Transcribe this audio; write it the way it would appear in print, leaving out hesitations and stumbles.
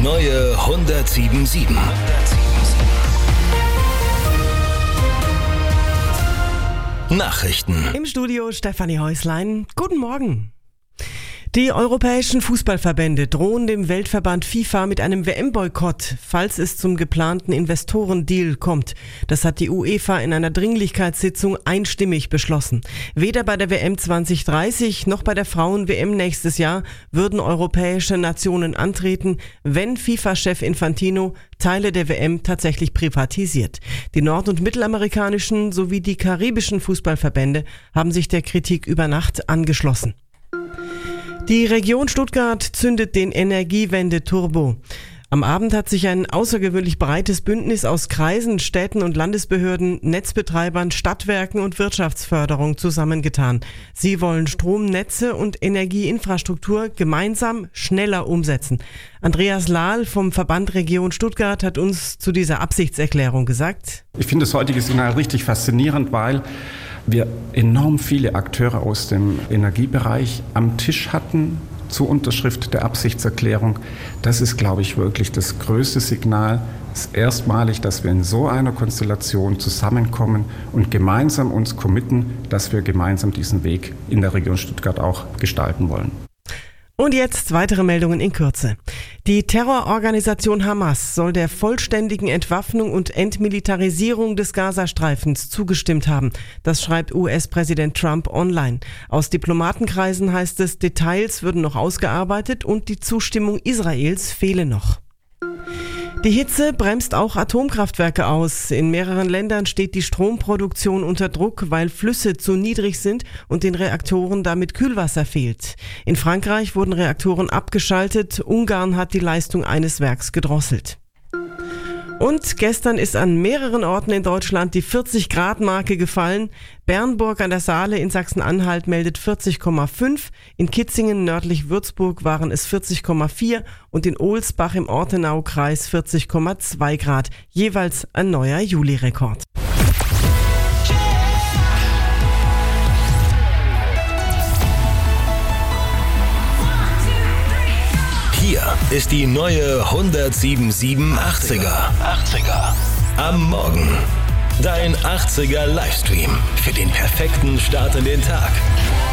neue 107.7. Nachrichten. Im Studio Stefanie Häuslein. Guten Morgen. Die europäischen Fußballverbände drohen dem Weltverband FIFA mit einem WM-Boykott, falls es zum geplanten Investorendeal kommt. Das hat die UEFA in einer Dringlichkeitssitzung einstimmig beschlossen. Weder bei der WM 2030 noch bei der Frauen-WM nächstes Jahr würden europäische Nationen antreten, wenn FIFA-Chef Infantino Teile der WM tatsächlich privatisiert. Die nord- und mittelamerikanischen sowie die karibischen Fußballverbände haben sich der Kritik über Nacht angeschlossen. Die Region Stuttgart zündet den Energiewende-Turbo. Am Abend hat sich ein außergewöhnlich breites Bündnis aus Kreisen, Städten und Landesbehörden, Netzbetreibern, Stadtwerken und Wirtschaftsförderung zusammengetan. Sie wollen Stromnetze und Energieinfrastruktur gemeinsam schneller umsetzen. Andreas Lahl vom Verband Region Stuttgart hat uns zu dieser Absichtserklärung gesagt: Ich finde das heutige Signal richtig faszinierend, weil wir enorm viele Akteure aus dem Energiebereich am Tisch hatten zur Unterschrift der Absichtserklärung. Das ist, glaube ich, wirklich das größte Signal. Es ist erstmalig, dass wir in so einer Konstellation zusammenkommen und gemeinsam uns committen, dass wir gemeinsam diesen Weg in der Region Stuttgart auch gestalten wollen. Und jetzt weitere Meldungen in Kürze. Die Terrororganisation Hamas soll der vollständigen Entwaffnung und Entmilitarisierung des Gazastreifens zugestimmt haben. Das schreibt US-Präsident Trump online. Aus Diplomatenkreisen heißt es, Details würden noch ausgearbeitet und die Zustimmung Israels fehle noch. Die Hitze bremst auch Atomkraftwerke aus. In mehreren Ländern steht die Stromproduktion unter Druck, weil Flüsse zu niedrig sind und den Reaktoren damit Kühlwasser fehlt. In Frankreich wurden Reaktoren abgeschaltet. Ungarn hat die Leistung eines Werks gedrosselt. Und gestern ist an mehreren Orten in Deutschland die 40-Grad-Marke gefallen. Bernburg an der Saale in Sachsen-Anhalt meldet 40,5. In Kitzingen nördlich Würzburg waren es 40,4 und in Ohlsbach im Ortenau-Kreis 40,2 Grad. Jeweils ein neuer Juli-Rekord. Hier ist die neue 107.7 80er. Am Morgen. Dein 80er Livestream für den perfekten Start in den Tag.